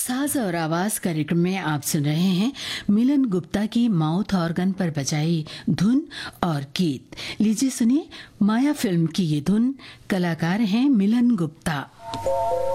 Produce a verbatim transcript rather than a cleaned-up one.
साज और आवाज कार्यक्रम में आप सुन रहे हैं मिलन गुप्ता की माउथ ऑर्गन पर बजाई धुन और गीत। लीजिए सुनिए माया फिल्म की ये धुन। कलाकार हैं मिलन गुप्ता।